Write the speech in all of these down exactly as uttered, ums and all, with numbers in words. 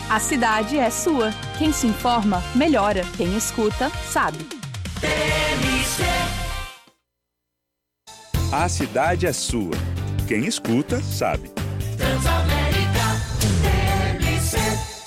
A cidade é sua. Quem se informa, melhora. Quem escuta, sabe. A cidade é sua. Quem escuta, sabe. Transamérica T M C.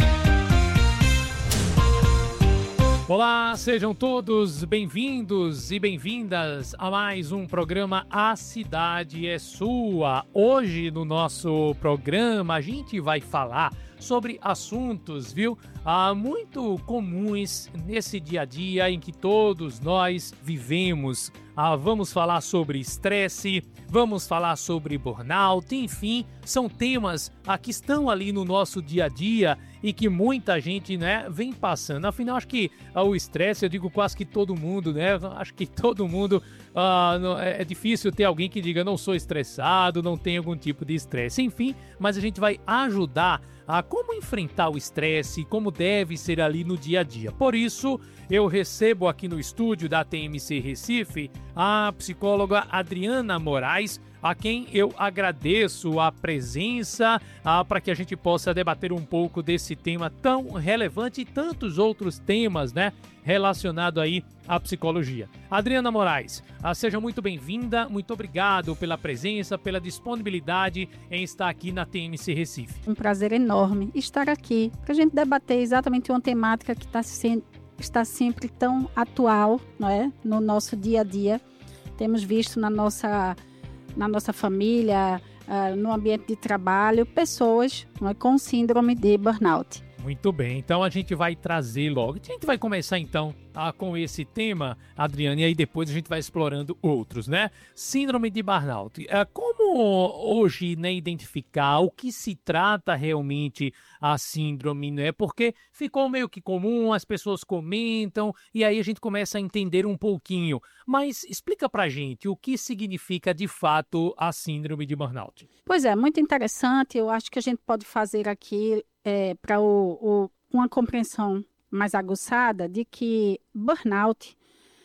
Olá, sejam todos bem-vindos e bem-vindas a mais um programa A Cidade é Sua. Hoje no nosso programa a gente vai falar sobre assuntos, viu, ah, muito comuns nesse dia a dia em que todos nós vivemos. Ah, vamos falar sobre estresse, vamos falar sobre burnout, enfim, são temas ah, que estão ali no nosso dia a dia e que muita gente, né, vem passando. Afinal, acho que ah, o estresse, eu digo quase que todo mundo, né, acho que todo mundo, ah, não, é, é difícil ter alguém que diga não sou estressado, não tenho algum tipo de estresse, enfim, mas a gente vai ajudar a como enfrentar o estresse, como deve ser ali no dia a dia. Por isso, eu recebo aqui no estúdio da T M C Recife a psicóloga Adriana Moraes, a quem eu agradeço a presença para que a gente possa debater um pouco desse tema tão relevante e tantos outros temas, né, relacionado aí à psicologia. Adriana Moraes, ah, seja muito bem-vinda, muito obrigado pela presença, pela disponibilidade em estar aqui na T M C Recife. Um prazer enorme estar aqui para a gente debater exatamente uma temática que está sendo está sempre tão atual, não é? No nosso dia a dia. Temos visto na nossa, na nossa família, uh, no ambiente de trabalho, pessoas, não é, com síndrome de burnout. Muito bem, então a gente vai trazer logo. A gente vai começar então ah, com esse tema, Adriana, e aí depois a gente vai explorando outros, né? Síndrome de burnout. Ah, como hoje, né, identificar o que se trata realmente a síndrome, né? Porque ficou meio que comum, as pessoas comentam e aí a gente começa a entender um pouquinho. Mas explica pra gente o que significa de fato a síndrome de burnout. Pois é, muito interessante. Eu acho que a gente pode fazer aqui É, para uma compreensão mais aguçada de que burnout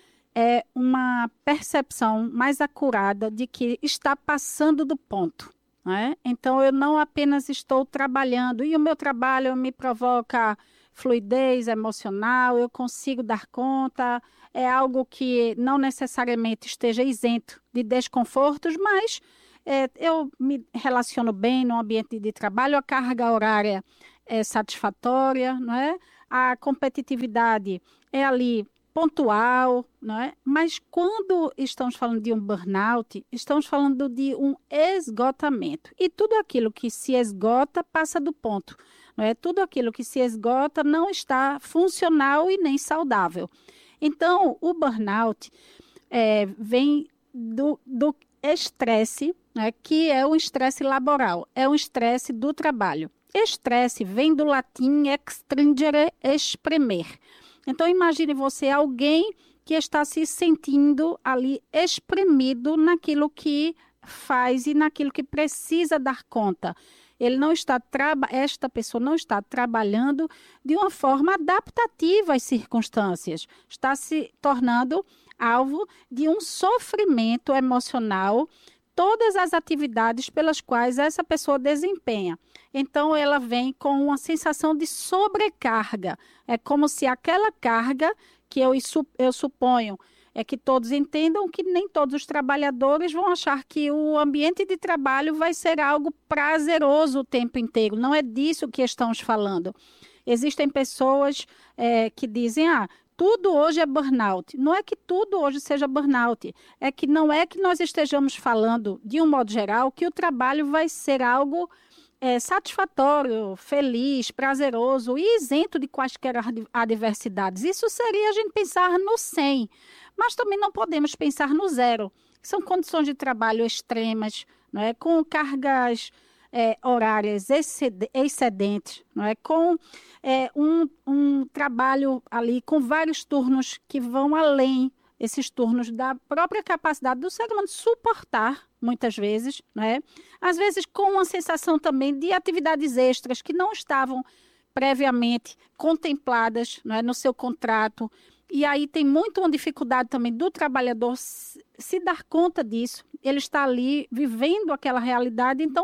é uma percepção mais acurada de que está passando do ponto, né? Então, eu não apenas estou trabalhando, e o meu trabalho me provoca fluidez emocional, eu consigo dar conta, é algo que não necessariamente esteja isento de desconfortos, mas É, eu me relaciono bem no ambiente de trabalho, a carga horária é satisfatória, não é? A competitividade é ali pontual, não é? Mas quando estamos falando de um burnout, estamos falando de um esgotamento. E tudo aquilo que se esgota passa do ponto, não é? Tudo aquilo que se esgota não está funcional e nem saudável. Então, o burnout é, vem do, do estresse, né, que é o estresse laboral, é o estresse do trabalho. Estresse vem do latim extringere, espremer. Então, imagine você alguém que está se sentindo ali espremido naquilo que faz e naquilo que precisa dar conta. Ele não está traba- esta pessoa não está trabalhando de uma forma adaptativa às circunstâncias, está se tornando alvo de um sofrimento emocional, todas as atividades pelas quais essa pessoa desempenha. Então, ela vem com uma sensação de sobrecarga. É como se aquela carga, que eu, eu suponho, é que todos entendam que nem todos os trabalhadores vão achar que o ambiente de trabalho vai ser algo prazeroso o tempo inteiro. Não é disso que estamos falando. Existem pessoas é, que dizem, ah, tudo hoje é burnout. Não é que tudo hoje seja burnout. É que não é que nós estejamos falando, de um modo geral, que o trabalho vai ser algo é, satisfatório, feliz, prazeroso e isento de quaisquer adversidades. Isso seria a gente pensar no cem. Mas também não podemos pensar no zero. São condições de trabalho extremas, não é? Com cargas É, horárias excedentes, não é? Com é, um, um trabalho ali com vários turnos que vão além, esses turnos da própria capacidade do ser humano suportar, muitas vezes, não é? Às vezes com uma sensação também de atividades extras que não estavam previamente contempladas, não é, no seu contrato. E aí tem muito uma dificuldade também do trabalhador se, se dar conta disso. Ele está ali vivendo aquela realidade, então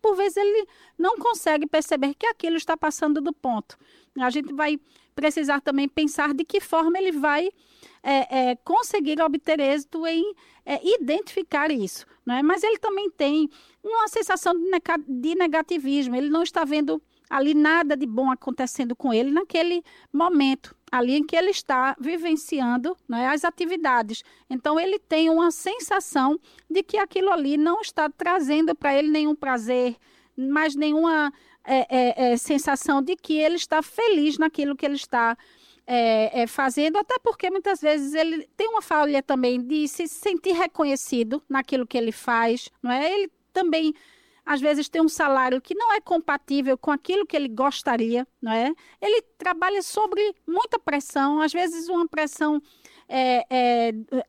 por vezes ele não consegue perceber que aquilo está passando do ponto. A gente vai precisar também pensar de que forma ele vai é, é, conseguir obter êxito em é, identificar isso, né? Mas ele também tem uma sensação de, nega- de negativismo, ele não está vendo ali nada de bom acontecendo com ele naquele momento, ali em que ele está vivenciando, né, as atividades. Então, ele tem uma sensação de que aquilo ali não está trazendo para ele nenhum prazer, mas nenhuma é, é, é, sensação de que ele está feliz naquilo que ele está é, é, fazendo, até porque muitas vezes ele tem uma falha também de se sentir reconhecido naquilo que ele faz, não é? Ele também às vezes tem um salário que não é compatível com aquilo que ele gostaria, não é? Ele trabalha sobre muita pressão, às vezes uma pressão é, é,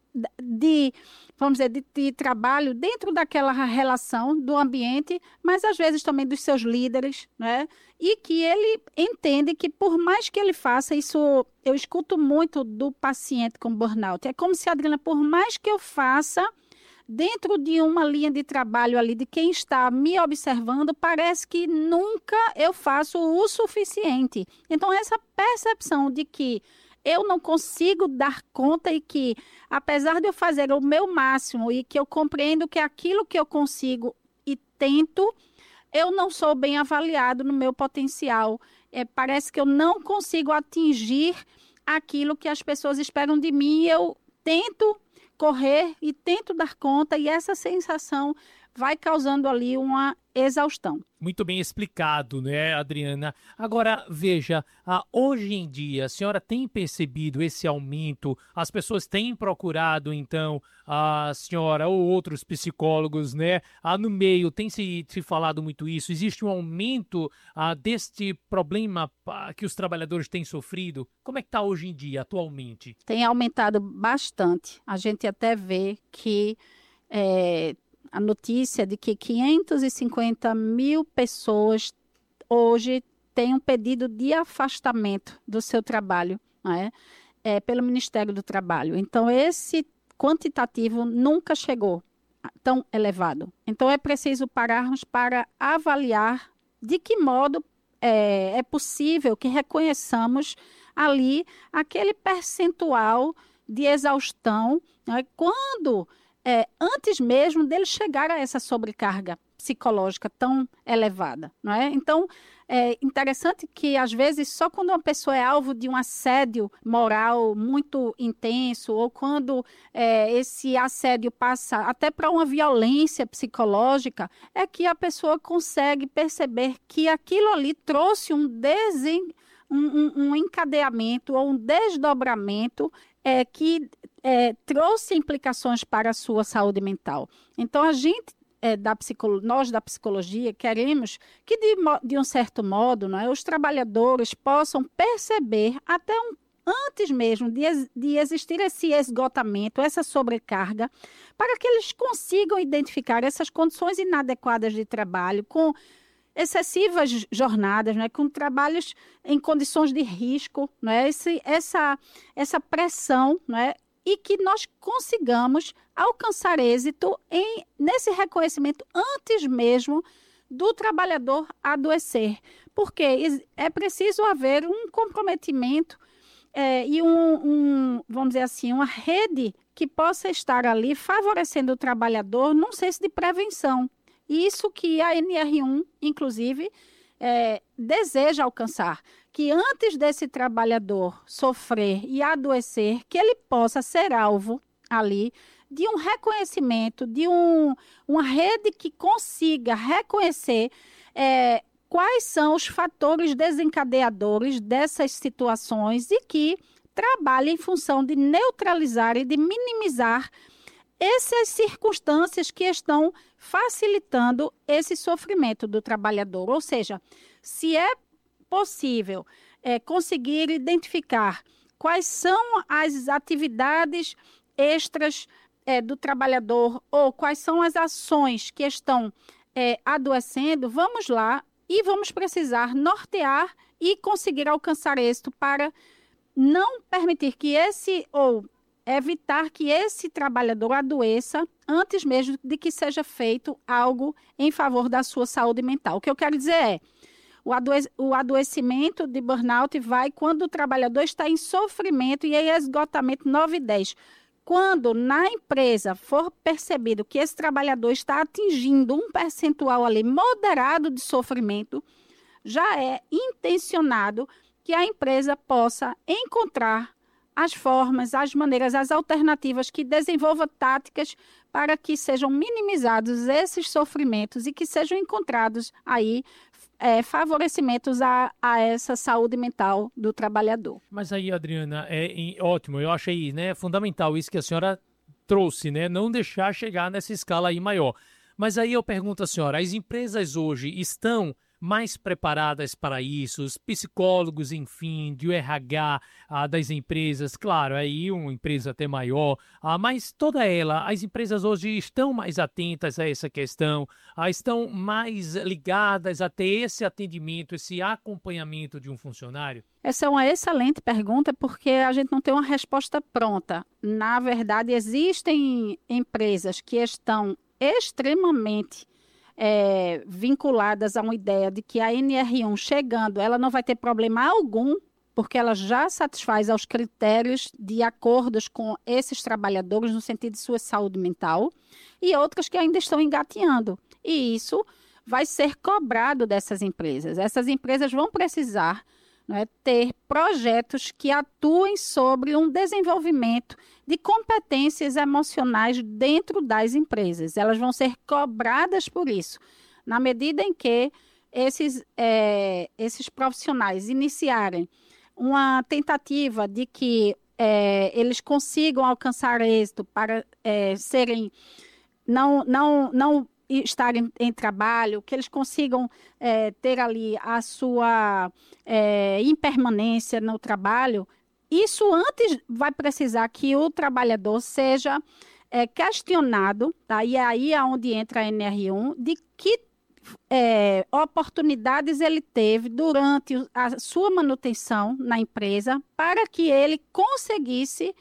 de, vamos dizer, de, de trabalho dentro daquela relação, do ambiente, mas às vezes também dos seus líderes, não é? E que ele entende que por mais que ele faça, isso eu escuto muito do paciente com burnout, é como se, Adriana, por mais que eu faça, dentro de uma linha de trabalho ali, de quem está me observando, parece que nunca eu faço o suficiente. Então, essa percepção de que eu não consigo dar conta e que, apesar de eu fazer o meu máximo e que eu compreendo que é aquilo que eu consigo e tento, eu não sou bem avaliado no meu potencial. É, parece que eu não consigo atingir aquilo que as pessoas esperam de mim. Eu tento correr e tento dar conta, e essa sensação vai causando ali uma exaustão. Muito bem explicado, né, Adriana? Agora, veja, ah, hoje em dia, a senhora tem percebido esse aumento? As pessoas têm procurado, então, a senhora ou outros psicólogos, né? Ah, no meio, tem se, se falado muito isso. Existe um aumento ah, deste problema ah, que os trabalhadores têm sofrido? Como é que está hoje em dia, atualmente? Tem aumentado bastante. A gente até vê que é, a notícia de que quinhentas e cinquenta mil pessoas hoje têm um pedido de afastamento do seu trabalho, né, é, pelo Ministério do Trabalho. Então, esse quantitativo nunca chegou tão elevado. Então, é preciso pararmos para avaliar de que modo é, é possível que reconheçamos ali aquele percentual de exaustão, né, quando... É, antes mesmo dele chegar a essa sobrecarga psicológica tão elevada, não é? Então, é interessante que, às vezes, só quando uma pessoa é alvo de um assédio moral muito intenso, ou quando é, esse assédio passa até para uma violência psicológica, é que a pessoa consegue perceber que aquilo ali trouxe um, desen... um, um, um encadeamento ou um desdobramento é, que... É, trouxe implicações para a sua saúde mental. Então, a gente, é, da psicolo... nós da psicologia, queremos que, de, de um certo modo, não é, os trabalhadores possam perceber, até um, antes mesmo de, de existir esse esgotamento, essa sobrecarga, para que eles consigam identificar essas condições inadequadas de trabalho, com excessivas jornadas, né, com trabalhos em condições de risco, né, esse, essa, essa pressão, né, e que nós consigamos alcançar êxito em, nesse reconhecimento antes mesmo do trabalhador adoecer. Porque é preciso haver um comprometimento é, e um, um, vamos dizer assim, uma rede que possa estar ali favorecendo o trabalhador num senso de prevenção. Isso que a N R um, inclusive, é, deseja alcançar, que antes desse trabalhador sofrer e adoecer, que ele possa ser alvo ali de um reconhecimento, de um, uma rede que consiga reconhecer é, quais são os fatores desencadeadores dessas situações e que trabalhe em função de neutralizar e de minimizar essas circunstâncias que estão facilitando esse sofrimento do trabalhador. Ou seja, se é possível é, conseguir identificar quais são as atividades extras é, do trabalhador ou quais são as ações que estão é, adoecendo, vamos lá e vamos precisar nortear e conseguir alcançar êxito para não permitir que esse ou evitar que esse trabalhador adoeça antes mesmo de que seja feito algo em favor da sua saúde mental. O que eu quero dizer é, o, adoe- o adoecimento de burnout vai quando o trabalhador está em sofrimento e em esgotamento nove e dez. Quando na empresa for percebido que esse trabalhador está atingindo um percentual ali moderado de sofrimento, já é intencionado que a empresa possa encontrar as formas, as maneiras, as alternativas, que desenvolva táticas para que sejam minimizados esses sofrimentos e que sejam encontrados aí é, favorecimentos a, a essa saúde mental do trabalhador. Mas aí, Adriana, é, é ótimo, eu achei, né, fundamental isso que a senhora trouxe, né, não deixar chegar nessa escala aí maior. Mas aí eu pergunto à senhora, as empresas hoje estão mais preparadas para isso, os psicólogos, enfim, de R H ah, das empresas, claro, aí uma empresa até maior, ah, mas toda ela, as empresas hoje estão mais atentas a essa questão, ah, estão mais ligadas a ter esse atendimento, esse acompanhamento de um funcionário? Essa é uma excelente pergunta, porque a gente não tem uma resposta pronta. Na verdade, existem empresas que estão extremamente É, vinculadas a uma ideia de que a N R um chegando, ela não vai ter problema algum, porque ela já satisfaz aos critérios de acordos com esses trabalhadores no sentido de sua saúde mental, e outras que ainda estão engateando. E isso vai ser cobrado dessas empresas. Essas empresas vão precisar, né, ter projetos que atuem sobre um desenvolvimento de competências emocionais dentro das empresas. Elas vão ser cobradas por isso, na medida em que esses, é, esses profissionais iniciarem uma tentativa de que é, eles consigam alcançar êxito para é, serem, não, não, não estarem em trabalho, que eles consigam é, ter ali a sua é, impermanência no trabalho. Isso antes vai precisar que o trabalhador seja é, questionado, tá? E é aí onde entra a N R um, de que é, oportunidades ele teve durante a sua manutenção na empresa para que ele conseguisse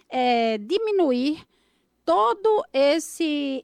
é, diminuir todo esse,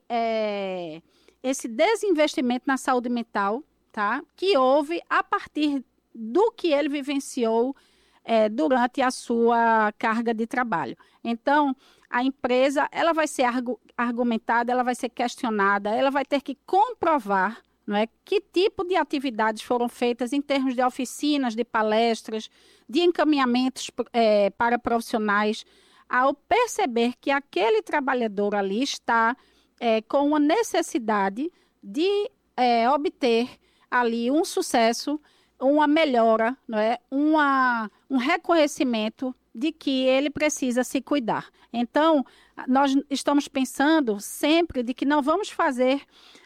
é, esse desinvestimento na saúde mental, tá? Que houve a partir do que ele vivenciou É, durante a sua carga de trabalho. Então, a empresa ela vai ser argu- argumentada, ela vai ser questionada, ela vai ter que comprovar, não é, que tipo de atividades foram feitas em termos de oficinas, de palestras, de encaminhamentos é, para profissionais, ao perceber que aquele trabalhador ali está é, com uma necessidade de é, obter ali um sucesso, uma melhora, não é? uma, um reconhecimento de que ele precisa se cuidar. Então, nós estamos pensando sempre de que não vamos fazer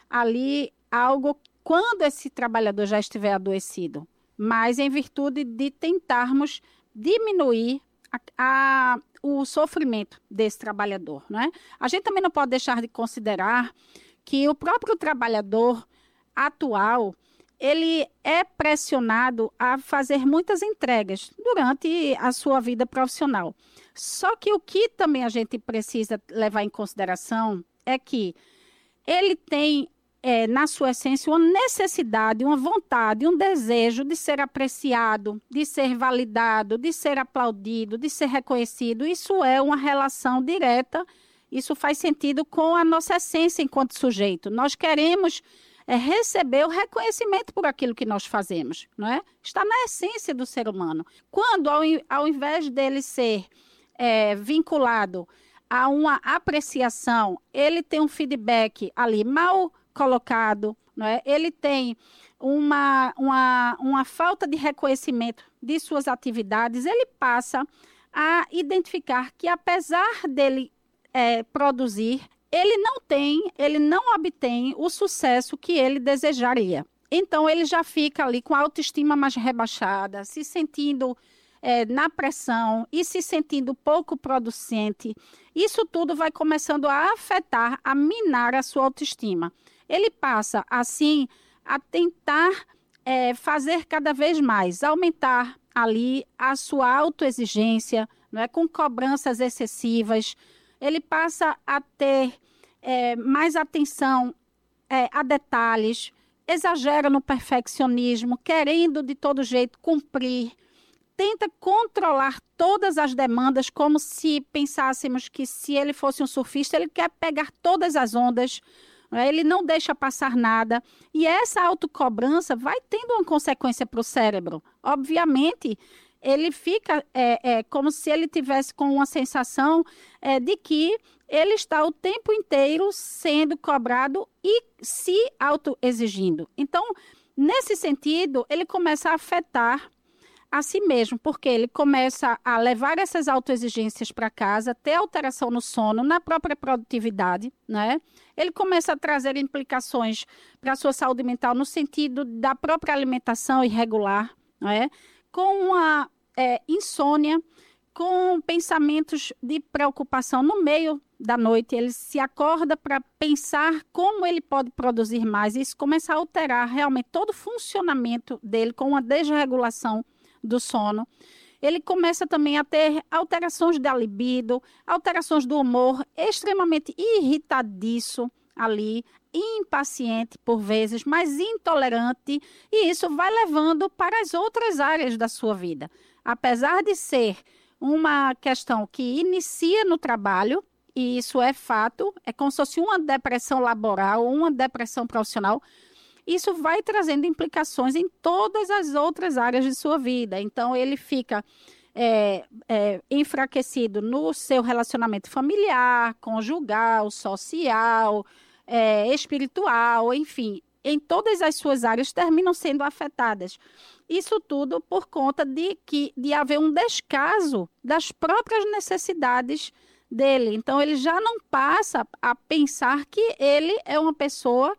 ali algo quando esse trabalhador já estiver adoecido, mas em virtude de tentarmos diminuir a, a, o sofrimento desse trabalhador, não é? A gente também não pode deixar de considerar que o próprio trabalhador atual, ele é pressionado a fazer muitas entregas durante a sua vida profissional. Só que o que também a gente precisa levar em consideração é que ele tem, é, na sua essência, uma necessidade, uma vontade, um desejo de ser apreciado, de ser validado, de ser aplaudido, de ser reconhecido. Isso é uma relação direta, isso faz sentido com a nossa essência enquanto sujeito. Nós queremos é receber o reconhecimento por aquilo que nós fazemos, não é? Está na essência do ser humano. Quando, ao, ao invés dele ser é, vinculado a uma apreciação, ele tem um feedback ali mal colocado, não é? Ele tem uma, uma, uma falta de reconhecimento de suas atividades, ele passa a identificar que, apesar dele é, produzir, ele não tem, ele não obtém o sucesso que ele desejaria. Então, ele já fica ali com a autoestima mais rebaixada, se sentindo é, na pressão e se sentindo pouco producente. Isso tudo vai começando a afetar, a minar a sua autoestima. Ele passa, assim, a tentar é, fazer cada vez mais, aumentar ali a sua autoexigência, não é? Com cobranças excessivas. Ele passa a ter é, mais atenção é, a detalhes, exagera no perfeccionismo, querendo de todo jeito cumprir, tenta controlar todas as demandas, como se pensássemos que se ele fosse um surfista, ele quer pegar todas as ondas, né? Ele não deixa passar nada. E essa autocobrança vai tendo uma consequência para o cérebro. Obviamente, ele fica é, é, como se ele tivesse com uma sensação é, de que ele está o tempo inteiro sendo cobrado e se autoexigindo. Então, nesse sentido, ele começa a afetar a si mesmo, porque ele começa a levar essas autoexigências para casa, ter alteração no sono, na própria produtividade, né? Ele começa a trazer implicações para a sua saúde mental no sentido da própria alimentação irregular, né? Com uma é, insônia, com pensamentos de preocupação no meio da noite. Ele se acorda para pensar como ele pode produzir mais. Isso começa a alterar realmente todo o funcionamento dele com uma desregulação do sono. Ele começa também a ter alterações da libido, alterações do humor, extremamente irritadiço ali, impaciente por vezes, mas intolerante, e isso vai levando para as outras áreas da sua vida. Apesar de ser uma questão que inicia no trabalho, e isso é fato, é como se fosse uma depressão laboral ou uma depressão profissional, isso vai trazendo implicações em todas as outras áreas de sua vida. Então, ele fica é, é, enfraquecido no seu relacionamento familiar, conjugal, social, é, espiritual, enfim, em todas as suas áreas terminam sendo afetadas. Isso tudo por conta de, que, de haver um descaso das próprias necessidades dele. Então, ele já não passa a pensar que ele é uma pessoa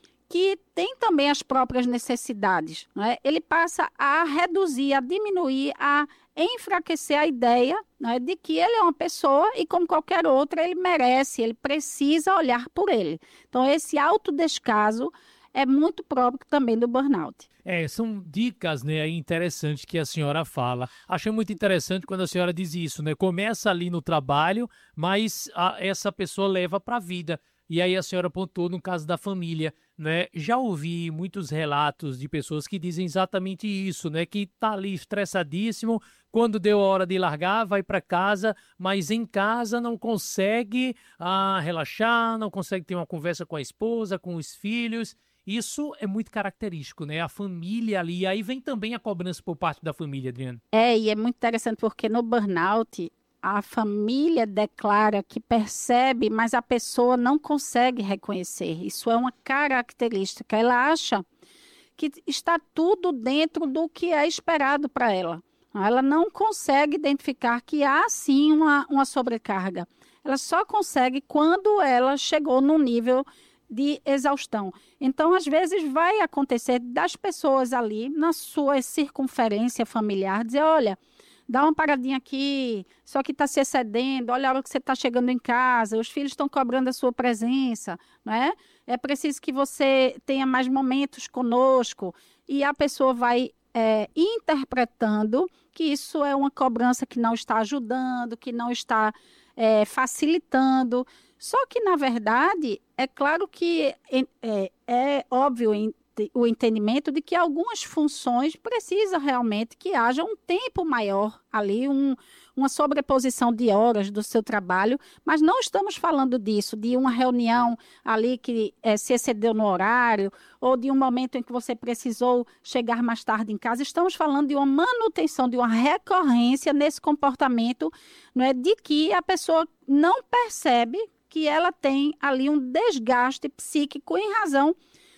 que tem também as próprias necessidades, não é? Ele passa a reduzir, a diminuir, a enfraquecer a ideia, não é, de que ele é uma pessoa e, como qualquer outra, ele merece, ele precisa olhar por ele. Então, esse autodescaso é muito próprio também do burnout. É, são dicas, né, interessantes que a senhora fala. Achei muito interessante quando a senhora diz isso, né? Começa ali no trabalho, mas a, essa pessoa leva para a vida. E aí a senhora apontou no caso da família, né? Já ouvi muitos relatos de pessoas que dizem exatamente isso, né? Que tá ali estressadíssimo, quando deu a hora de largar, vai para casa, mas em casa não consegue ah, relaxar, não consegue ter uma conversa com a esposa, com os filhos. Isso é muito característico, né? A família ali, aí vem também a cobrança por parte da família, Adriana. É, e é muito interessante porque no burnout a família declara que percebe, mas a pessoa não consegue reconhecer. Isso é uma característica. Ela acha que está tudo dentro do que é esperado para ela. Ela não consegue identificar que há, sim, uma, uma sobrecarga. Ela só consegue quando ela chegou num nível de exaustão. Então, às vezes, vai acontecer das pessoas ali, na sua circunferência familiar, dizer, olha, dá uma paradinha aqui, só que está se excedendo, olha a hora que você está chegando em casa, os filhos estão cobrando a sua presença, não é? É preciso que você tenha mais momentos conosco. E a pessoa vai é, interpretando que isso é uma cobrança que não está ajudando, que não está é, facilitando. Só que, na verdade, é claro que é, é, é óbvio o entendimento de que algumas funções precisa realmente que haja um tempo maior ali, um, uma sobreposição de horas do seu trabalho, mas não estamos falando disso, de uma reunião ali que é, se excedeu no horário, ou de um momento em que você precisou chegar mais tarde em casa. Estamos falando de uma manutenção, de uma recorrência nesse comportamento, não é, de que a pessoa não percebe que ela tem ali um desgaste psíquico em razão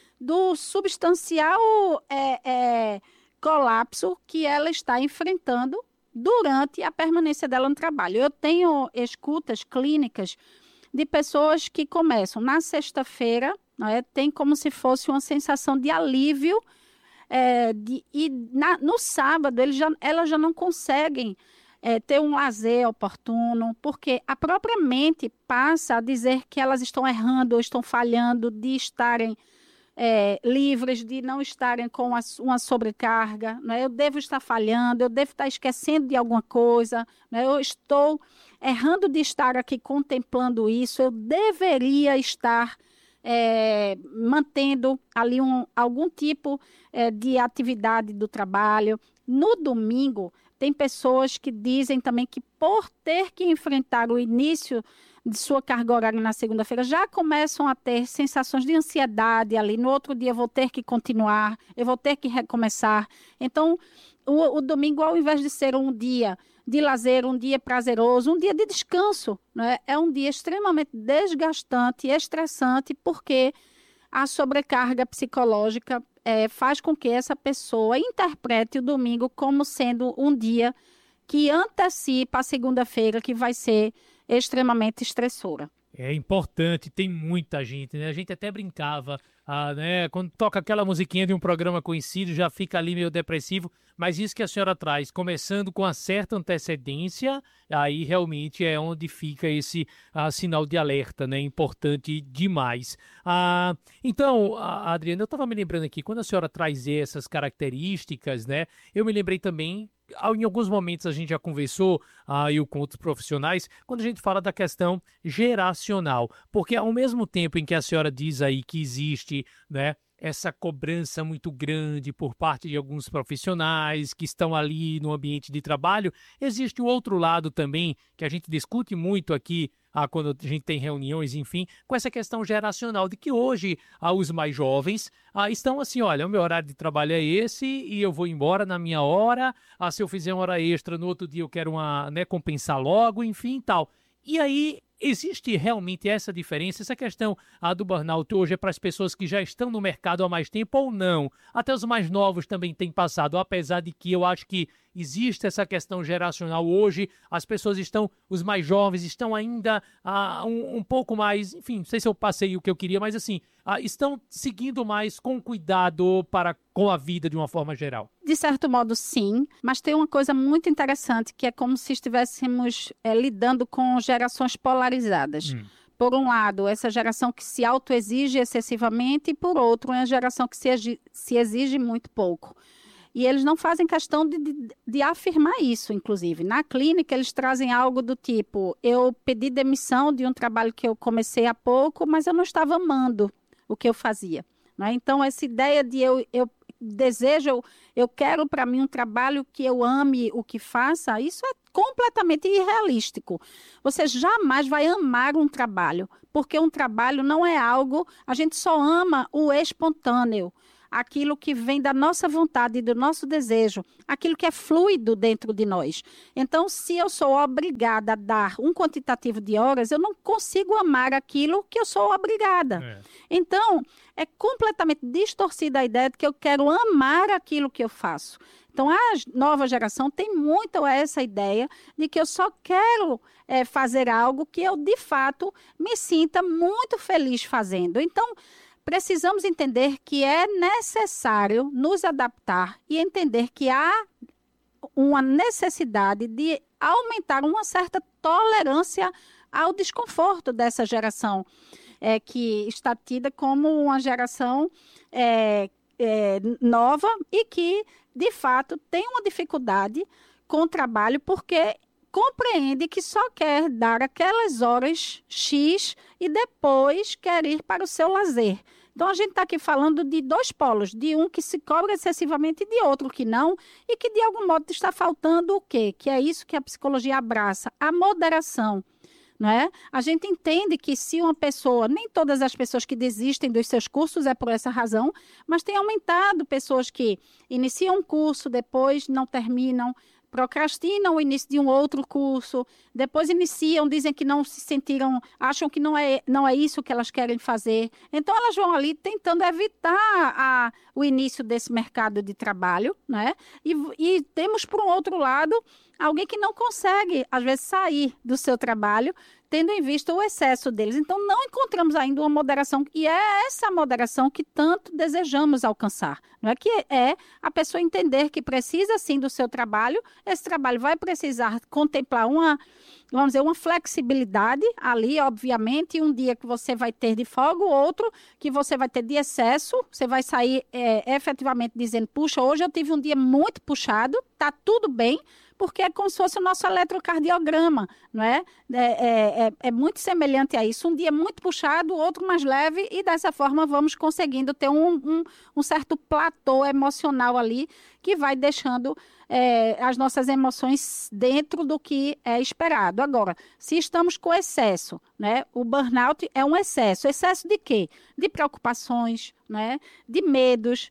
do substancial é, é, colapso que ela está enfrentando durante a permanência dela no trabalho. Eu tenho escutas clínicas de pessoas que começam na sexta-feira, não é? Tem como se fosse uma sensação de alívio, é, de, e na, no sábado eles já, elas já não conseguem é, ter um lazer oportuno, porque a própria mente passa a dizer que elas estão errando ou estão falhando de estarem é, livres, de não estarem com uma sobrecarga, né? Eu devo estar falhando, eu devo estar esquecendo de alguma coisa, né? Eu estou errando de estar aqui contemplando isso, eu deveria estar é, mantendo ali um, algum tipo é, de atividade do trabalho. No domingo, tem pessoas que dizem também que por ter que enfrentar o início de sua carga horária na segunda-feira, já começam a ter sensações de ansiedade ali. No outro dia eu vou ter que continuar, eu vou ter que recomeçar. Então, o, o domingo, ao invés de ser um dia de lazer, um dia prazeroso, um dia de descanso, né? É um dia extremamente desgastante e estressante, porque a sobrecarga psicológica é, faz com que essa pessoa interprete o domingo como sendo um dia que antecipa a segunda-feira, que vai ser extremamente estressora. É importante, tem muita gente, né? A gente até brincava, ah, né? Quando toca aquela musiquinha de um programa conhecido, já fica ali meio depressivo, mas isso que a senhora traz, começando com uma certa antecedência, aí realmente é onde fica esse ah, sinal de alerta, né? Importante demais. Ah, então, a Adriana, eu estava me lembrando aqui, quando a senhora traz essas características, né? Eu me lembrei também, em alguns momentos a gente já conversou aí ah, com outros profissionais, quando a gente fala da questão geracional, porque ao mesmo tempo em que a senhora diz aí que existe, né, essa cobrança muito grande por parte de alguns profissionais que estão ali no ambiente de trabalho, existe o outro lado também, que a gente discute muito aqui, ah, quando a gente tem reuniões, enfim, com essa questão geracional, de que hoje ah, os mais jovens ah, estão assim, olha, o meu horário de trabalho é esse e eu vou embora na minha hora, ah, se eu fizer uma hora extra no outro dia eu quero uma, né, compensar logo, enfim, tal. E aí, existe realmente essa diferença? Essa questão ah, do burnout hoje é para as pessoas que já estão no mercado há mais tempo ou não? Até os mais novos também têm passado, apesar de que eu acho que existe essa questão geracional hoje, as pessoas estão, os mais jovens estão ainda ah, um, um pouco mais, enfim, não sei se eu passei o que eu queria, mas assim, ah, estão seguindo mais com cuidado para com a vida de uma forma geral. De certo modo, sim, mas tem uma coisa muito interessante, que é como se estivéssemos é, lidando com gerações polarizadas. Hum. Por um lado, essa geração que se autoexige excessivamente, e por outro, é uma geração que se, se exige muito pouco. E eles não fazem questão de, de, de afirmar isso, inclusive. Na clínica, eles trazem algo do tipo, eu pedi demissão de um trabalho que eu comecei há pouco, mas eu não estava amando o que eu fazia. Né? Então, essa ideia de eu, eu desejo, eu, eu quero para mim um trabalho que eu ame o que faça, isso é completamente irrealístico. Você jamais vai amar um trabalho, porque um trabalho não é algo, a gente só ama o espontâneo, aquilo que vem da nossa vontade, do nosso desejo, aquilo que é fluido dentro de nós. Então, se eu sou obrigada a dar um quantitativo de horas, eu não consigo amar aquilo que eu sou obrigada. É. Então, é completamente distorcida a ideia de que eu quero amar aquilo que eu faço. Então, a nova geração tem muito essa ideia de que eu só quero é, fazer algo que eu, de fato, me sinta muito feliz fazendo. Então, precisamos entender que é necessário nos adaptar e entender que há uma necessidade de aumentar uma certa tolerância ao desconforto dessa geração, é, que está tida como uma geração é, é, nova e que, de fato, tem uma dificuldade com o trabalho porque compreende que só quer dar aquelas horas X e depois quer ir para o seu lazer. Então, a gente está aqui falando de dois polos, de um que se cobra excessivamente e de outro que não, e que, de algum modo, está faltando o quê? Que é isso que a psicologia abraça, a moderação. Não é? A gente entende que se uma pessoa, nem todas as pessoas que desistem dos seus cursos é por essa razão, mas tem aumentado pessoas que iniciam um curso, depois não terminam, procrastinam o início de um outro curso, depois iniciam, dizem que não se sentiram, acham que não é, não é isso que elas querem fazer. Então, elas vão ali tentando evitar a, o início desse mercado de trabalho, né? E, e temos, por um outro lado, alguém que não consegue, às vezes, sair do seu trabalho, tendo em vista o excesso deles. Então, não encontramos ainda uma moderação, e é essa moderação que tanto desejamos alcançar. Não é que é a pessoa entender que precisa, sim, do seu trabalho, esse trabalho vai precisar contemplar uma, vamos dizer, uma flexibilidade ali, obviamente, e um dia que você vai ter de folga, o outro que você vai ter de excesso, você vai sair é, efetivamente dizendo, puxa, hoje eu tive um dia muito puxado, tá tudo bem, porque é como se fosse o nosso eletrocardiograma, não é? É, é, é, é muito semelhante a isso. Um dia muito puxado, o outro mais leve, e dessa forma vamos conseguindo ter um, um, um certo platô emocional ali, que vai deixando é, as nossas emoções dentro do que é esperado. Agora, se estamos com excesso, né? O burnout é um excesso. Excesso de quê? De preocupações, né? De medos,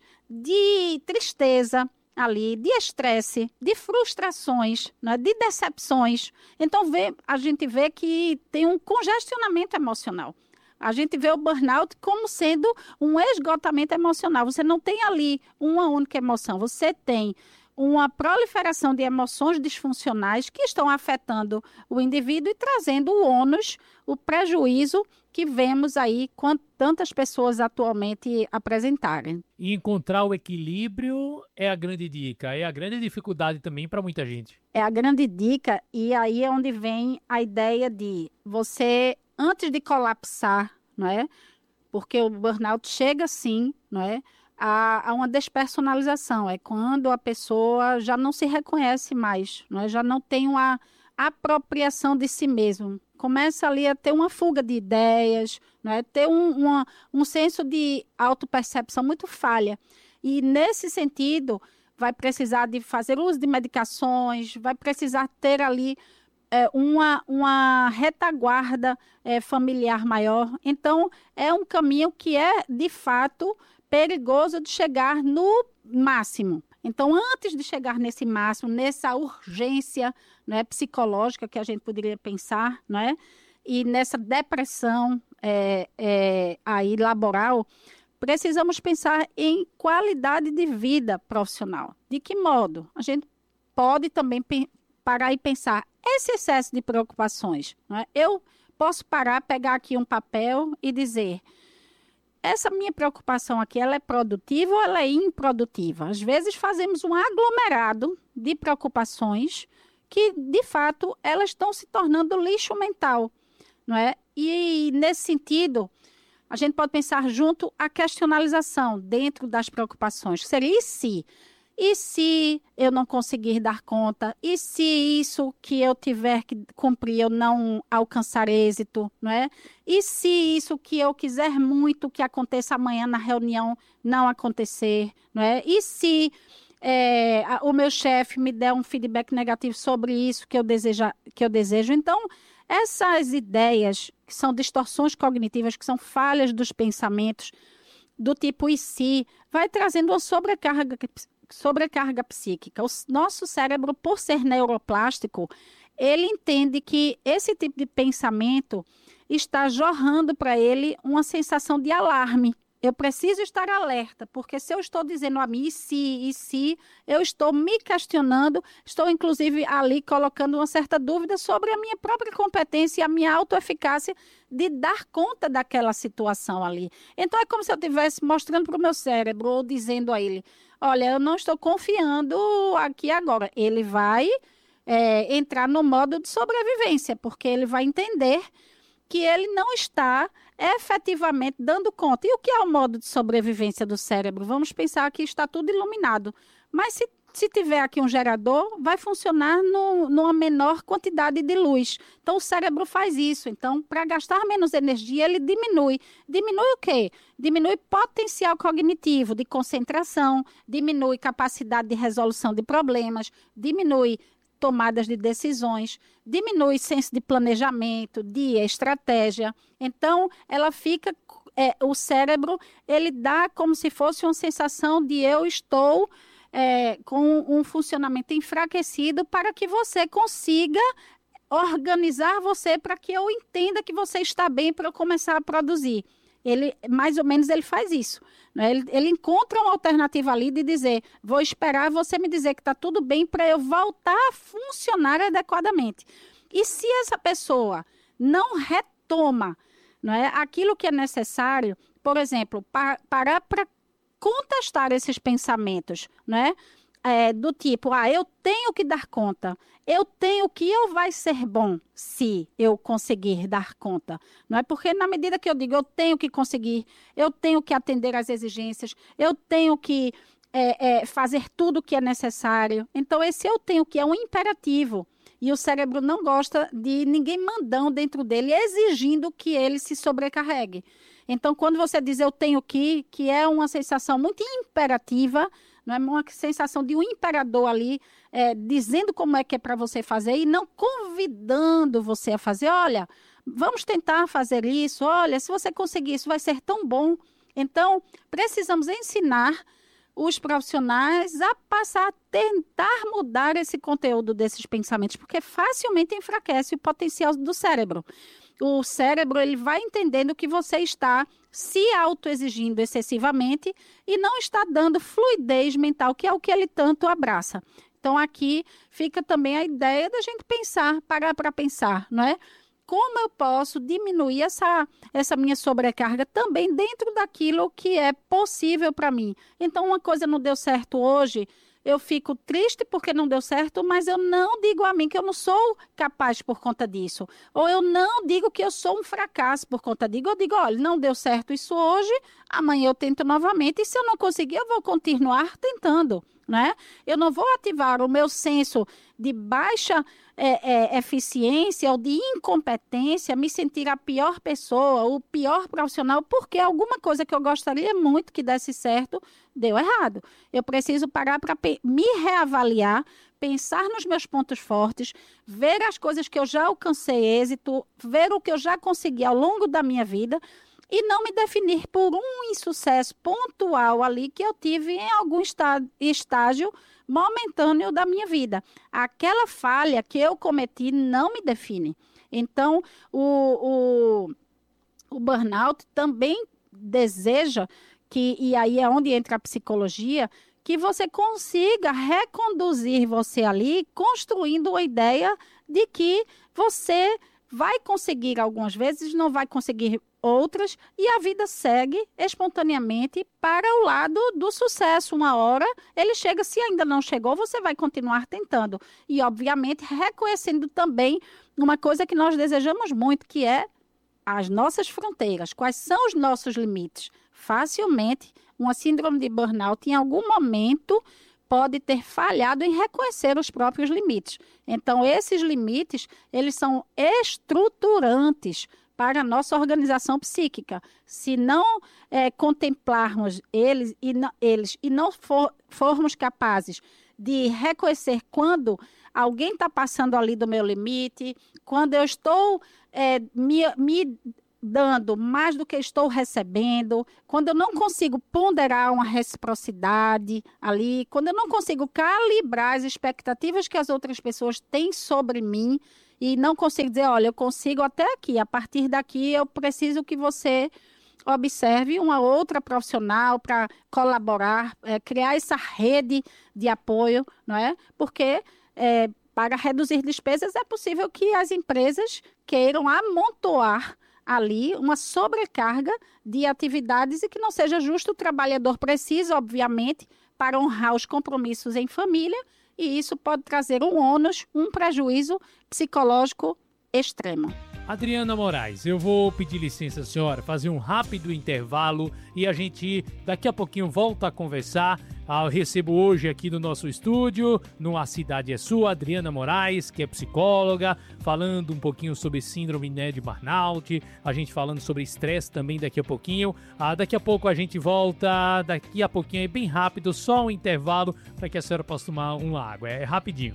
de tristeza, ali, de estresse, de frustrações, né, de decepções. Então, vê, a gente vê que tem um congestionamento emocional. A gente vê o burnout como sendo um esgotamento emocional. Você não tem ali uma única emoção, você tem uma proliferação de emoções disfuncionais que estão afetando o indivíduo e trazendo o ônus, o prejuízo que vemos aí com tantas pessoas atualmente apresentarem. E encontrar o equilíbrio é a grande dica, é a grande dificuldade também para muita gente. É a grande dica, e aí é onde vem a ideia de você, antes de colapsar, não é? Porque o burnout chega sim, não é? A, a uma despersonalização, é quando a pessoa já não se reconhece mais, não é? Já não tem uma apropriação de si mesmo. Começa ali a ter uma fuga de ideias, não é? Ter um, uma, um senso de autopercepção muito falha. E, nesse sentido, vai precisar de fazer uso de medicações, vai precisar ter ali é, uma, uma retaguarda é, familiar maior. Então, é um caminho que é, de fato, perigoso de chegar no máximo. Então, antes de chegar nesse máximo, nessa urgência, né, psicológica que a gente poderia pensar, né, e nessa depressão é, é, aí laboral, precisamos pensar em qualidade de vida profissional. De que modo? A gente pode também parar e pensar, esse excesso de preocupações, né, eu posso parar, pegar aqui um papel e dizer, essa minha preocupação aqui, ela é produtiva ou ela é improdutiva? Às vezes fazemos um aglomerado de preocupações que, de fato, elas estão se tornando lixo mental, não é? E, nesse sentido, a gente pode pensar junto a questionalização dentro das preocupações. Seria e se? E se eu não conseguir dar conta? E se isso que eu tiver que cumprir eu não alcançar êxito, não é? E se isso que eu quiser muito que aconteça amanhã na reunião não acontecer, não é? E se é, a, o meu chefe me der um feedback negativo sobre isso que eu, deseja, que eu desejo? Então, essas ideias, que são distorções cognitivas, que são falhas dos pensamentos, do tipo e se, vai trazendo uma sobrecarga sobrecarga psíquica. O nosso cérebro, por ser neuroplástico, ele entende que esse tipo de pensamento está jorrando para ele uma sensação de alarme. Eu preciso estar alerta, porque se eu estou dizendo a mim, e se, e se, eu estou me questionando, estou inclusive ali colocando uma certa dúvida sobre a minha própria competência e a minha autoeficácia de dar conta daquela situação ali. Então, é como se eu estivesse mostrando para o meu cérebro, ou dizendo a ele, olha, eu não estou confiando aqui agora. Ele vai é, entrar no modo de sobrevivência, porque ele vai entender que ele não está efetivamente dando conta. E o que é o modo de sobrevivência do cérebro? Vamos pensar que está tudo iluminado. Mas se, se tiver aqui um gerador, vai funcionar no, numa menor quantidade de luz. Então, o cérebro faz isso. Então, para gastar menos energia, ele diminui. Diminui o quê? Diminui potencial cognitivo de concentração, diminui capacidade de resolução de problemas, diminui tomadas de decisões, diminui senso de planejamento, de estratégia. Então, ela fica, é, o cérebro, ele dá como se fosse uma sensação de eu estou é, com um funcionamento enfraquecido para que você consiga organizar você para que eu entenda que você está bem para eu começar a produzir. Ele, mais ou menos, ele faz isso. Né? Ele, ele encontra uma alternativa ali de dizer, vou esperar você me dizer que está tudo bem para eu voltar a funcionar adequadamente. E se essa pessoa não retoma, não é? Aquilo que é necessário, por exemplo, pa- parar para contestar esses pensamentos, não é? É, do tipo, ah, eu tenho que dar conta, eu tenho que eu vai ser bom se eu conseguir dar conta. Não é porque na medida que eu digo eu tenho que conseguir, eu tenho que atender às exigências, eu tenho que é, é, fazer tudo o que é necessário. Então esse eu tenho que é um imperativo. E o cérebro não gosta de ninguém mandando dentro dele, exigindo que ele se sobrecarregue. Então, quando você diz eu tenho que, que é uma sensação muito imperativa, não é uma sensação de um imperador ali, é, dizendo como é que é para você fazer e não convidando você a fazer. Olha, vamos tentar fazer isso. Olha, se você conseguir isso, vai ser tão bom. Então, precisamos ensinar os profissionais a passar a tentar mudar esse conteúdo desses pensamentos, porque facilmente enfraquece o potencial do cérebro. O cérebro ele vai entendendo que você está se autoexigindo excessivamente e não está dando fluidez mental, que é o que ele tanto abraça. Então, aqui fica também a ideia da gente pensar, parar para pensar, não é? Como eu posso diminuir essa, essa minha sobrecarga também dentro daquilo que é possível para mim. Então, uma coisa não deu certo hoje, eu fico triste porque não deu certo, mas eu não digo a mim que eu não sou capaz por conta disso. Ou eu não digo que eu sou um fracasso por conta disso. Eu digo, olha, não deu certo isso hoje, amanhã eu tento novamente, e se eu não conseguir, eu vou continuar tentando, né? Eu não vou ativar o meu senso de baixa é, é, eficiência ou de incompetência, me sentir a pior pessoa, o pior profissional, porque alguma coisa que eu gostaria muito que desse certo, deu errado. Eu preciso parar para me reavaliar, pensar nos meus pontos fortes, ver as coisas que eu já alcancei êxito, ver o que eu já consegui ao longo da minha vida, e não me definir por um insucesso pontual ali que eu tive em algum está- estágio momentâneo da minha vida. Aquela falha que eu cometi não me define. Então, o, o, o burnout também deseja que, e aí é onde entra a psicologia, que você consiga reconduzir você ali, construindo a ideia de que você vai conseguir algumas vezes, não vai conseguir outras, e a vida segue espontaneamente para o lado do sucesso. Uma hora ele chega, se ainda não chegou, você vai continuar tentando. E, obviamente, reconhecendo também uma coisa que nós desejamos muito, que é as nossas fronteiras. Quais são os nossos limites? Facilmente, uma síndrome de burnout, em algum momento, pode ter falhado em reconhecer os próprios limites. Então, esses limites, eles são estruturantes para a nossa organização psíquica. Se não é, contemplarmos eles e não, eles, e não for, formos capazes de reconhecer quando alguém está passando ali do meu limite, quando eu estou é, me, me dando mais do que estou recebendo, quando eu não consigo ponderar uma reciprocidade ali, quando eu não consigo calibrar as expectativas que as outras pessoas têm sobre mim, e não consigo dizer, olha, eu consigo até aqui, a partir daqui eu preciso que você observe uma outra profissional para colaborar, é, criar essa rede de apoio, não é? Porque é, para reduzir despesas é possível que as empresas queiram amontoar ali uma sobrecarga de atividades e que não seja justo. O trabalhador precisa, obviamente, para honrar os compromissos em família, e isso pode trazer um ônus, um prejuízo psicológico extremo. Adriana Moraes, eu vou pedir licença, senhora, fazer um rápido intervalo e a gente daqui a pouquinho volta a conversar. Eu recebo hoje aqui no nosso estúdio, no A Cidade é Sua, Adriana Moraes, que é psicóloga, falando um pouquinho sobre síndrome, né, de burnout, a gente falando sobre estresse também daqui a pouquinho. Ah, daqui a pouco a gente volta, daqui a pouquinho é bem rápido, só um intervalo para que a senhora possa tomar uma água, é rapidinho.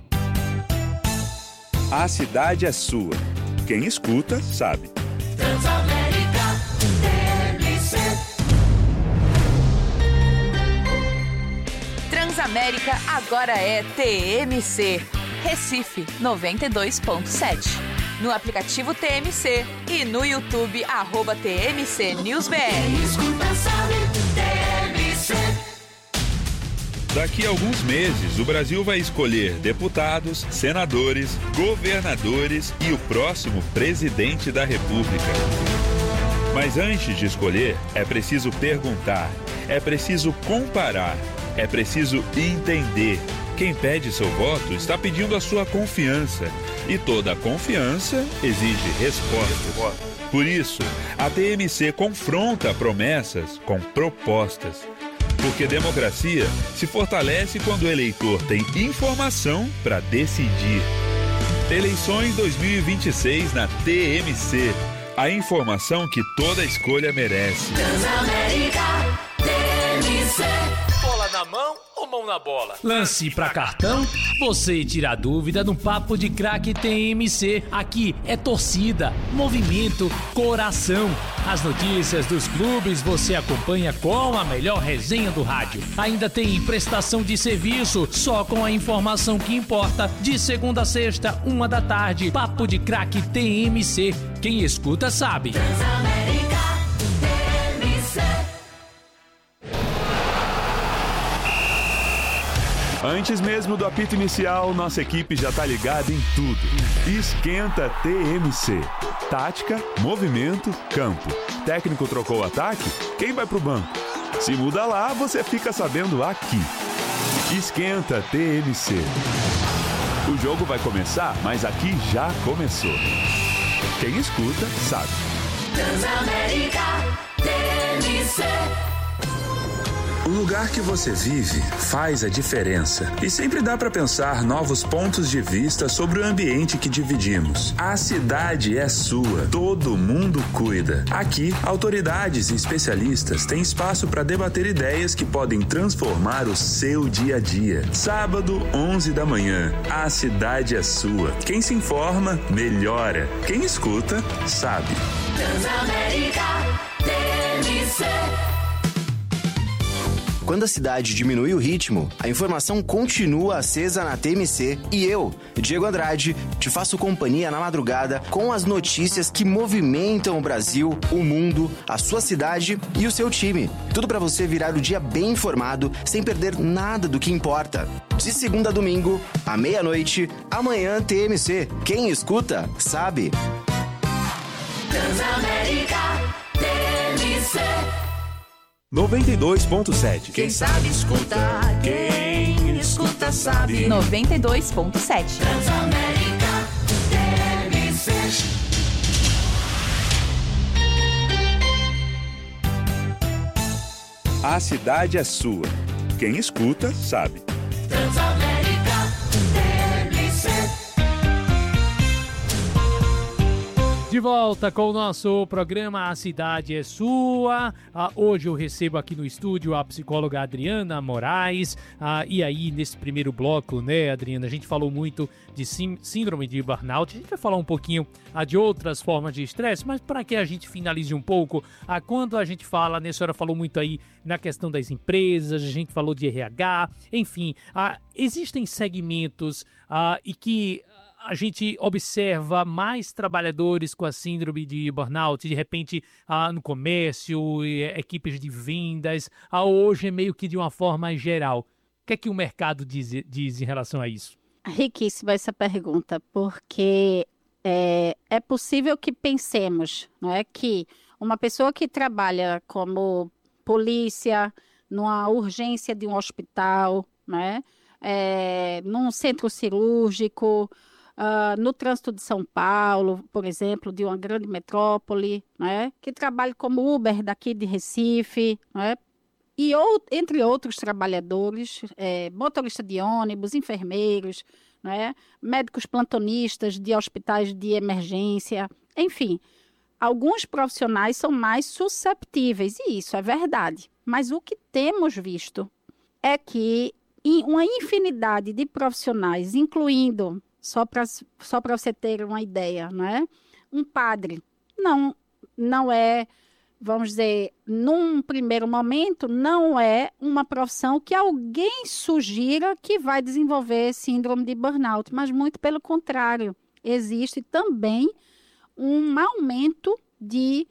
A Cidade é Sua. Quem escuta, sabe. Transamérica T M C. Transamérica agora é T M C. Recife noventa e dois ponto sete. No aplicativo T M C e no YouTube, arroba T M C News B R. Quem escuta sabe, T M C. Daqui a alguns meses, o Brasil vai escolher deputados, senadores, governadores e o próximo presidente da República. Mas antes de escolher, é preciso perguntar, é preciso comparar, é preciso entender. Quem pede seu voto está pedindo a sua confiança. E toda confiança exige respostas. Por isso, a T M C confronta promessas com propostas. Porque democracia se fortalece quando o eleitor tem informação para decidir. Eleições dois mil e vinte e seis na T M C. A informação que toda escolha merece. Transamérica, T M C. Bola na mão ou mão na bola? Lance pra cartão? Você tira a dúvida no Papo de Craque T M C. Aqui é torcida, movimento, coração. As notícias dos clubes você acompanha com a melhor resenha do rádio. Ainda tem prestação de serviço, só com a informação que importa. De segunda a sexta, uma da tarde. Papo de Craque T M C. Quem escuta sabe. Transamérica, T M C. Antes mesmo do apito inicial, nossa equipe já tá ligada em tudo. Esquenta T M C. Tática, movimento, campo. Técnico trocou o ataque? Quem vai pro banco? Se muda lá, você fica sabendo aqui. Esquenta T M C. O jogo vai começar, mas aqui já começou. Quem escuta, sabe. Transamérica, T M C. O lugar que você vive faz a diferença. E sempre dá para pensar novos pontos de vista sobre o ambiente que dividimos. A cidade é sua, todo mundo cuida. Aqui, autoridades e especialistas têm espaço para debater ideias que podem transformar o seu dia a dia. Sábado, onze da manhã. A cidade é sua. Quem se informa, melhora. Quem escuta, sabe. Transamérica, T M C. Quando a cidade diminui o ritmo, a informação continua acesa na T M C e eu, Diego Andrade, te faço companhia na madrugada com as notícias que movimentam o Brasil, o mundo, a sua cidade e o seu time. Tudo para você virar o dia bem informado, sem perder nada do que importa. De segunda a domingo, à meia-noite, amanhã T M C. Quem escuta, sabe. Transamérica, T M C. noventa e dois ponto sete. Quem sabe escuta, quem escuta sabe. noventa e dois ponto sete. Transamérica, T M C. A cidade é sua. Quem escuta, sabe. Transamérica, T M C. De volta com o nosso programa A Cidade é Sua. Ah, hoje eu recebo aqui no estúdio a psicóloga Adriana Moraes. Ah, e aí, nesse primeiro bloco, né, Adriana, a gente falou muito de sim, síndrome de burnout. A gente vai falar um pouquinho ah, de outras formas de estresse, mas para que a gente finalize um pouco, ah, quando a gente fala, né, a senhora falou muito aí na questão das empresas, a gente falou de R H, enfim, ah, existem segmentos ah, e que a gente observa mais trabalhadores com a síndrome de burnout, de repente ah, no comércio, equipes de vendas, ah, hoje é meio que de uma forma geral. O que é que o mercado diz, diz em relação a isso? Riquíssima essa pergunta, porque é, é possível que pensemos, não é, que uma pessoa que trabalha como polícia, numa urgência de um hospital, né, é, num centro cirúrgico, Uh, no trânsito de São Paulo, por exemplo, de uma grande metrópole, né, que trabalha como Uber daqui de Recife, né, e ou, entre outros trabalhadores, é, motorista de ônibus, enfermeiros, né, médicos plantonistas de hospitais de emergência, enfim, alguns profissionais são mais susceptíveis, e isso é verdade. Mas o que temos visto é que uma infinidade de profissionais, incluindo Só para só para você ter uma ideia, não é? Um padre não, não é, vamos dizer, num primeiro momento, não é uma profissão que alguém sugira que vai desenvolver síndrome de burnout, mas muito pelo contrário, existe também um aumento de,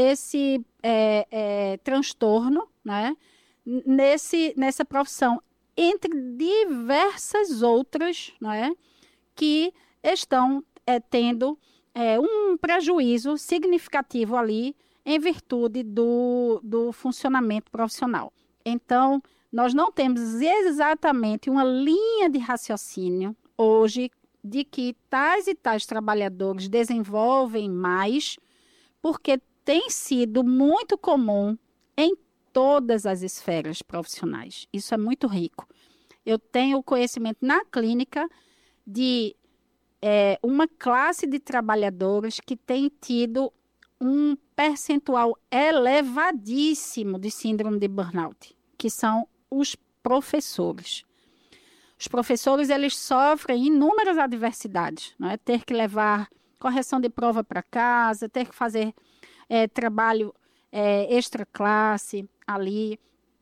desse é, é, transtorno, né? Nesse, nessa profissão. entre diversas outras, não é, que estão é, tendo é, um prejuízo significativo ali em virtude do, do funcionamento profissional. Então, nós não temos exatamente uma linha de raciocínio hoje de que tais e tais trabalhadores desenvolvem mais, porque tem sido muito comum em todas as esferas profissionais. Isso é muito rico. Eu tenho conhecimento na clínica de é, uma classe de trabalhadores que tem tido um percentual elevadíssimo de síndrome de burnout, que são os professores. Os professores, eles sofrem inúmeras adversidades, não é? Ter que levar correção de prova para casa, ter que fazer é, trabalho é, extra classe ali,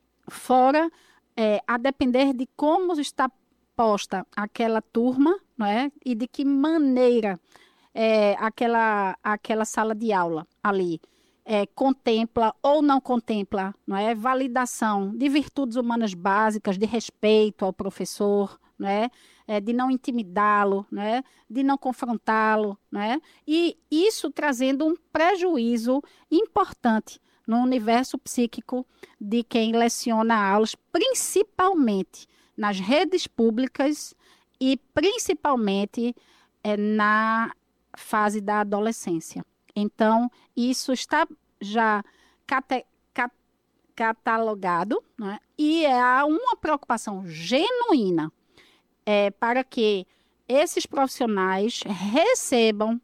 fora, é, a depender de como está posta aquela turma, não é? E de que maneira é, aquela, aquela sala de aula ali é, contempla ou não contempla, não é? Validação de virtudes humanas básicas, de respeito ao professor, não é? É, de não intimidá-lo, não é? De não confrontá-lo, não é? E isso trazendo um prejuízo importante no universo psíquico de quem leciona aulas, principalmente nas redes públicas e principalmente é, na fase da adolescência. Então, isso está já cate, cat, catalogado, né? E há uma preocupação genuína é, para que esses profissionais recebam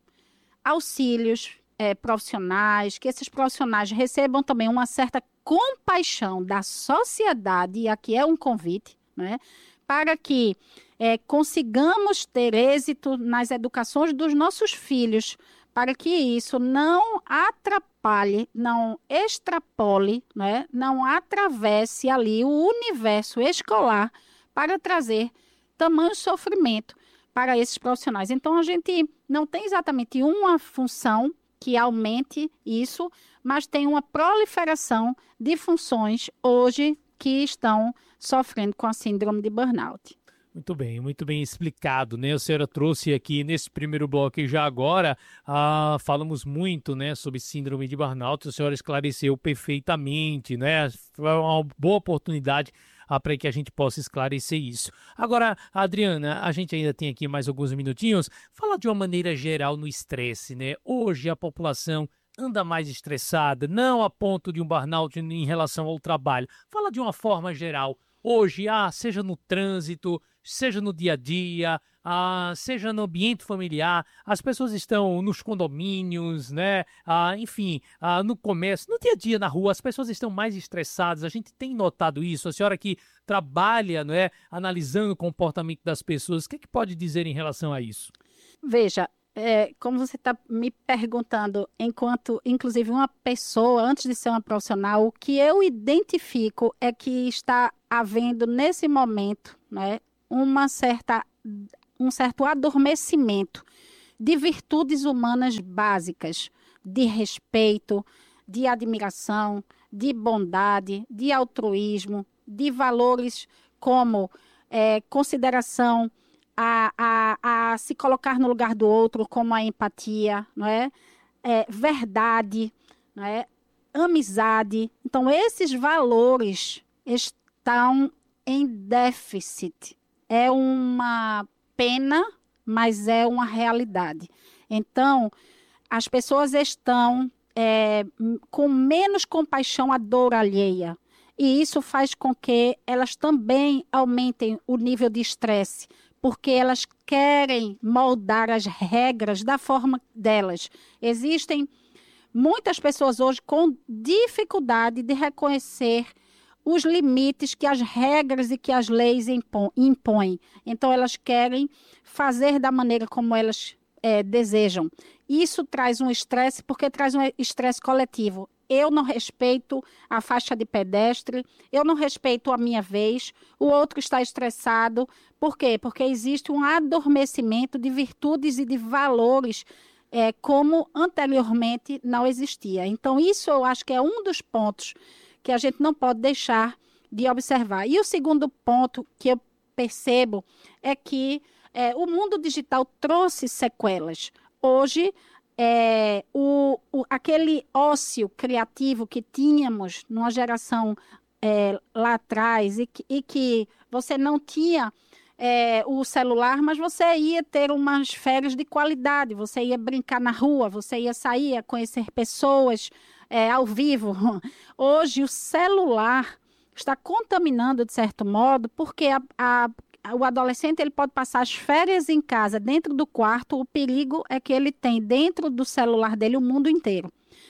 auxílios é, profissionais, que esses profissionais recebam também uma certa compaixão da sociedade, e aqui é um convite, né? Para que é, consigamos ter êxito nas educações dos nossos filhos, para que isso não atrapalhe, não extrapole, né? Não atravesse ali o universo escolar para trazer tamanho sofrimento para esses profissionais. Então, a gente não tem exatamente uma função que aumente isso, mas tem uma proliferação de funções hoje que estão sofrendo com a síndrome de burnout. Muito bem, muito bem explicado, né? A senhora trouxe aqui nesse primeiro bloco e já agora ah, falamos muito, né, sobre síndrome de burnout. A senhora esclareceu perfeitamente, né? Foi uma boa oportunidade ah, para que a gente possa esclarecer isso. Agora, Adriana, a gente ainda tem aqui mais alguns minutinhos. Fala de uma maneira geral no estresse, né? Hoje a população anda mais estressada, não a ponto de um burnout em relação ao trabalho. Fala de uma forma geral. Hoje, ah, seja no trânsito, seja no dia a dia, ah, seja no ambiente familiar, as pessoas estão nos condomínios, né? Ah, enfim, ah, no comércio, no dia a dia na rua, as pessoas estão mais estressadas. A gente tem notado isso. A senhora que trabalha, não é, analisando o comportamento das pessoas, o que, é que pode dizer em relação a isso? Veja, é, como você está me perguntando, enquanto, inclusive, uma pessoa, antes de ser uma profissional, o que eu identifico é que está havendo, nesse momento, né, uma certa, um certo adormecimento de virtudes humanas básicas, de respeito, de admiração, de bondade, de altruísmo, de valores como é, consideração A, a, a se colocar no lugar do outro, como a empatia, não é? É, verdade, não é? Amizade. Então, esses valores estão em déficit. É uma pena, mas é uma realidade. Então, as pessoas estão é, com menos compaixão à dor alheia. E isso faz com que elas também aumentem o nível de estresse, porque elas querem moldar as regras da forma delas. Existem muitas pessoas hoje com dificuldade de reconhecer os limites que as regras e que as leis impõem. Então, elas querem fazer da maneira como elas é, desejam. Isso traz um estresse, porque traz um estresse coletivo. Eu não respeito a faixa de pedestre, eu não respeito a minha vez, o outro está estressado. Por quê? Porque existe um adormecimento de virtudes e de valores é, como anteriormente não existia. Então, isso eu acho que é um dos pontos que a gente não pode deixar de observar. E o segundo ponto que eu percebo é que é, o mundo digital trouxe sequelas. Hoje, é, o, o, aquele ócio criativo que tínhamos numa geração é, lá atrás e que, e que você não tinha é, o celular, mas você ia ter umas férias de qualidade, você ia brincar na rua, você ia sair, ia conhecer pessoas é, ao vivo. Hoje, o celular está contaminando, de certo modo, porque a, a o adolescente ele pode passar as férias em casa, dentro do quarto, o perigo é que ele tem dentro do celular dele o mundo inteiro.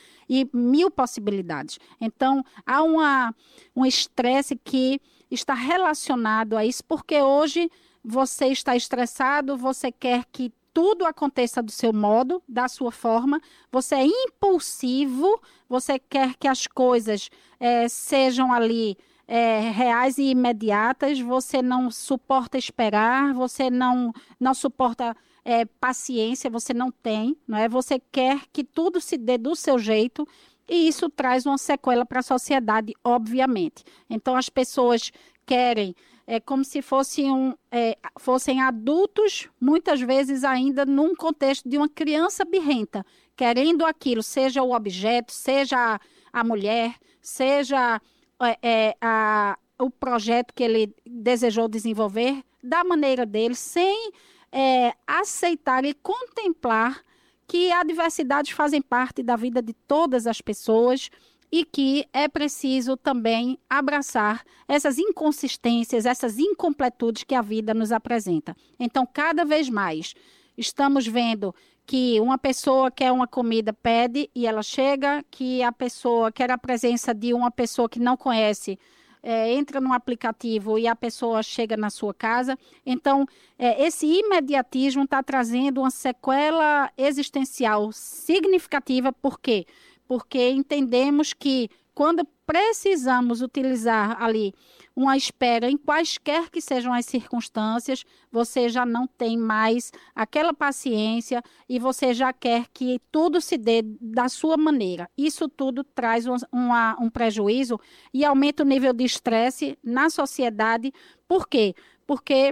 E mil possibilidades. Então, há uma, um estresse que está relacionado a isso, porque hoje você está estressado, você quer que tudo aconteça do seu modo, da sua forma, você é impulsivo, você quer que as coisas é, sejam ali É, reais e imediatas, você não suporta esperar, você não, não suporta é, paciência, você não tem, não é? Você quer que tudo se dê do seu jeito e isso traz uma sequela para a sociedade, obviamente. Então, as pessoas querem, é, como se fossem, um, é, fossem adultos, muitas vezes ainda num contexto de uma criança birrenta, querendo aquilo, seja o objeto, seja a, a mulher, seja É, é, a, o projeto que ele desejou desenvolver da maneira dele, sem é, aceitar e contemplar que adversidades fazem parte da vida de todas as pessoas e que é preciso também abraçar essas inconsistências, essas incompletudes que a vida nos apresenta. Então, cada vez mais, estamos vendo que uma pessoa quer uma comida, pede e ela chega, que a pessoa quer a presença de uma pessoa que não conhece, é, entra no aplicativo e a pessoa chega na sua casa. Então, é, esse imediatismo está trazendo uma sequela existencial significativa. Por quê? Porque entendemos que quando precisamos utilizar ali uma espera em quaisquer que sejam as circunstâncias, você já não tem mais aquela paciência e você já quer que tudo se dê da sua maneira. Isso tudo traz um, uma, um prejuízo e aumenta o nível de estresse na sociedade. Por quê? Porque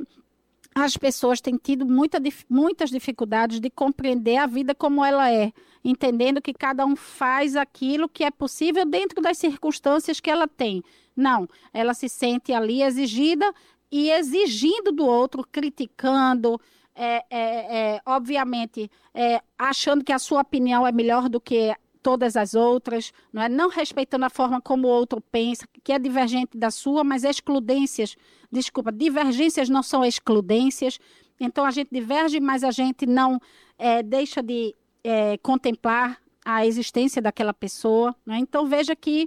as pessoas têm tido muita, muitas dificuldades de compreender a vida como ela é, entendendo que cada um faz aquilo que é possível dentro das circunstâncias que ela tem. Não, ela se sente ali exigida e exigindo do outro, criticando, é, é, é, obviamente, é, achando que a sua opinião é melhor do que todas as outras, não é? Não respeitando a forma como o outro pensa, que é divergente da sua, mas excludências, desculpa, divergências não são excludências, então a gente diverge, mas a gente não é, deixa de é, contemplar a existência daquela pessoa, não é? Então veja que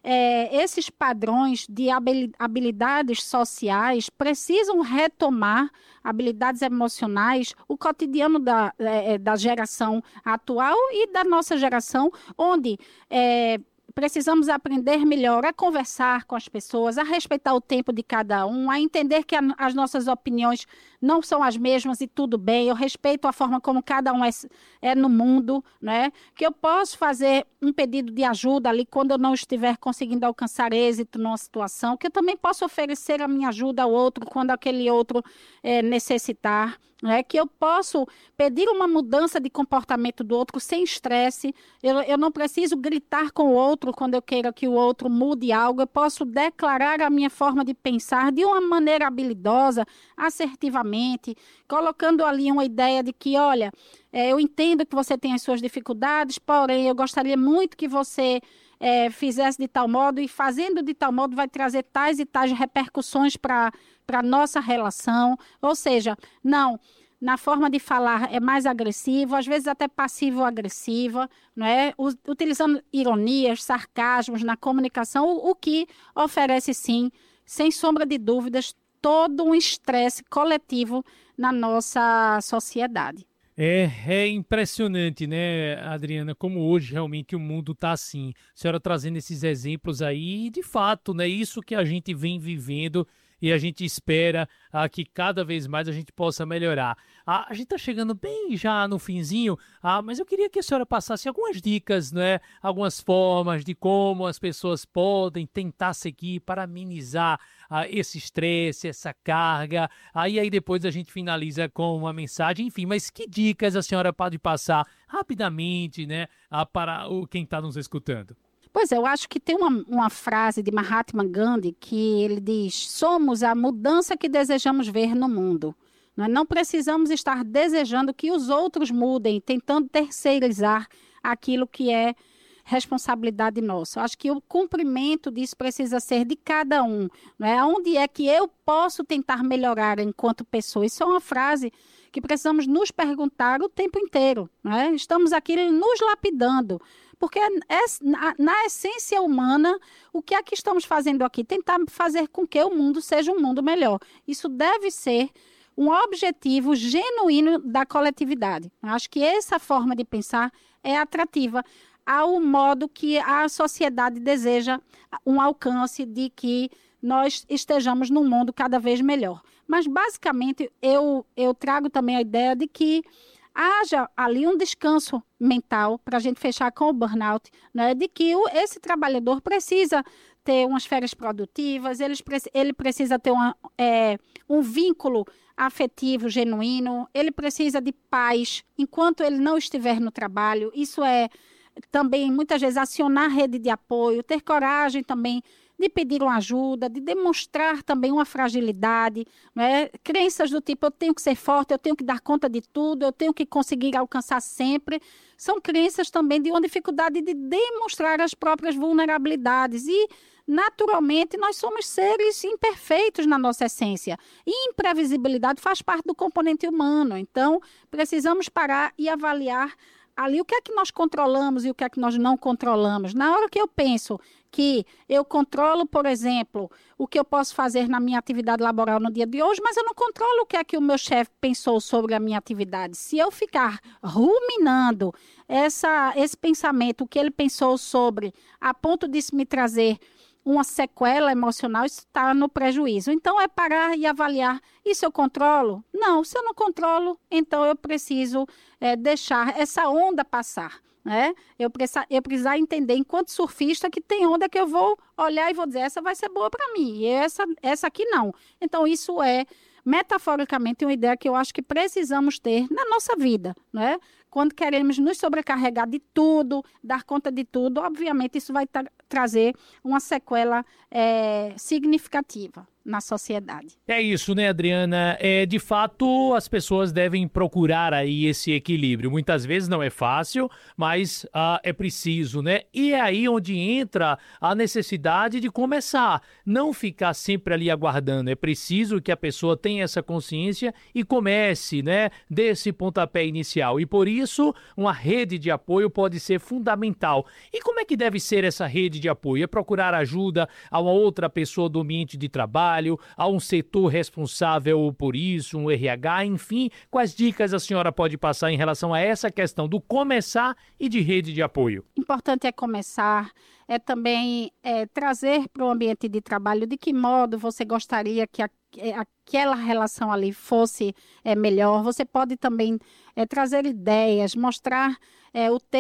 é, esses padrões de habilidades sociais precisam retomar habilidades emocionais, o cotidiano da, é, da geração atual e da nossa geração, onde é, precisamos aprender melhor a conversar com as pessoas, a respeitar o tempo de cada um, a entender que a, as nossas opiniões não são as mesmas e tudo bem, eu respeito a forma como cada um é, é no mundo, né? Que eu posso fazer um pedido de ajuda ali quando eu não estiver conseguindo alcançar êxito numa situação, que eu também posso oferecer a minha ajuda ao outro quando aquele outro é, necessitar, né? Que eu posso pedir uma mudança de comportamento do outro sem estresse, eu, eu não preciso gritar com o outro quando eu quero que o outro mude algo, eu posso declarar a minha forma de pensar de uma maneira habilidosa, assertivamente, colocando ali uma ideia de que, olha, é, eu entendo que você tem as suas dificuldades, porém eu gostaria muito que você é, fizesse de tal modo, e fazendo de tal modo vai trazer tais e tais repercussões para a nossa relação. Ou seja, não, na forma de falar é mais agressivo, às vezes até passivo-agressiva, não é? Utilizando ironias, sarcasmos na comunicação, o, o que oferece sim, sem sombra de dúvidas, todo um estresse coletivo na nossa sociedade. É, é impressionante, né, Adriana, como hoje realmente o mundo está assim. A senhora trazendo esses exemplos aí, de fato, né, isso que a gente vem vivendo e a gente espera ah, que cada vez mais a gente possa melhorar. Ah, a gente está chegando bem já no finzinho, ah, mas eu queria que a senhora passasse algumas dicas, né? Algumas formas de como as pessoas podem tentar seguir para amenizar ah, esse estresse, essa carga. Aí, aí depois a gente finaliza com uma mensagem, enfim, mas que dicas a senhora pode passar rapidamente, né, ah, para o, quem está nos escutando? Pois é, eu acho que tem uma, uma frase de Mahatma Gandhi que ele diz: somos a mudança que desejamos ver no mundo. Nós não precisamos estar desejando que os outros mudem, tentando terceirizar aquilo que é responsabilidade nossa. Eu acho que o cumprimento disso precisa ser de cada um. Né? Onde é que eu posso tentar melhorar enquanto pessoa? Isso é uma frase que precisamos nos perguntar o tempo inteiro. Né? Estamos aqui nos lapidando. Porque na essência humana, o que é que estamos fazendo aqui? Tentar fazer com que o mundo seja um mundo melhor. Isso deve ser um objetivo genuíno da coletividade. Acho que essa forma de pensar é atrativa ao modo que a sociedade deseja um alcance de que nós estejamos num mundo cada vez melhor. Mas, basicamente, eu, eu trago também a ideia de que haja ali um descanso mental, para a gente fechar com o burnout, né, de que o, esse trabalhador precisa ter umas férias produtivas, ele, ele precisa ter uma, é, um vínculo afetivo genuíno, ele precisa de paz enquanto ele não estiver no trabalho. Isso é também, muitas vezes, acionar a rede de apoio, ter coragem também de pedir uma ajuda, de demonstrar também uma fragilidade, né? Crenças do tipo, eu tenho que ser forte, eu tenho que dar conta de tudo, eu tenho que conseguir alcançar sempre, são crenças também de uma dificuldade de demonstrar as próprias vulnerabilidades e, naturalmente, nós somos seres imperfeitos na nossa essência e imprevisibilidade faz parte do componente humano, então precisamos parar e avaliar ali o que é que nós controlamos e o que é que nós não controlamos. Na hora que eu penso que eu controlo, por exemplo, o que eu posso fazer na minha atividade laboral no dia de hoje, mas eu não controlo o que é que o meu chefe pensou sobre a minha atividade. Se eu ficar ruminando essa, esse pensamento, o que ele pensou sobre, a ponto disso me trazer uma sequela emocional, isso está no prejuízo. Então, é parar e avaliar. E se eu controlo? Não, se eu não controlo, então eu preciso é, deixar essa onda passar. Né? Eu, precisa, eu precisar entender, enquanto surfista, que tem onda que eu vou olhar e vou dizer, essa vai ser boa para mim, e essa, essa aqui não. Então, isso é, metaforicamente, uma ideia que eu acho que precisamos ter na nossa vida, né? Quando queremos nos sobrecarregar de tudo, dar conta de tudo, obviamente isso vai tra- trazer uma sequela é, significativa na sociedade. É isso, né, Adriana? É, de fato, as pessoas devem procurar aí esse equilíbrio. Muitas vezes não é fácil, mas ah, é preciso, né? E é aí onde entra a necessidade de começar. Não ficar sempre ali aguardando. É preciso que a pessoa tenha essa consciência e comece, né, desse pontapé inicial. E por isso, uma rede de apoio pode ser fundamental. E como é que deve ser essa rede de apoio? É procurar ajuda a uma outra pessoa do ambiente de trabalho, a um setor responsável por isso, um R H, enfim, quais dicas a senhora pode passar em relação a essa questão do começar e de rede de apoio? Importante é começar, é também é, trazer para o ambiente de trabalho de que modo você gostaria que a, aquela relação ali fosse é, melhor. Você pode também é, trazer ideias, mostrar é, o